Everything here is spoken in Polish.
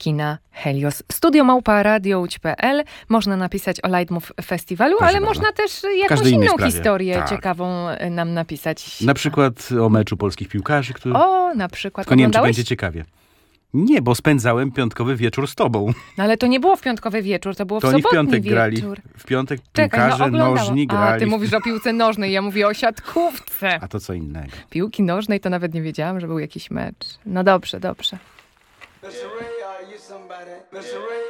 kina Helios. studio@radiołódź.pl. Można napisać o Leitmotiv Festiwalu, Proszę ale bardzo. można też jakąś każdej innej inną sprawie. historię Tak. ciekawą nam napisać. Na przykład o meczu polskich piłkarzy, który... O, na przykład. Tylko nie wiem, czy Oglądałeś? będzie ciekawie. Nie, bo spędzałem piątkowy wieczór z tobą. No ale to nie było w piątkowy wieczór, to było w To oni w sobotni piątek wieczór. grali. W piątek Czekaj, piłkarze oglądałam. nożni grali. A, ty mówisz o piłce nożnej, ja mówię o siatkówce. A to co innego. Piłki nożnej to nawet nie wiedziałam, że był jakiś mecz. No dobrze, dobrze.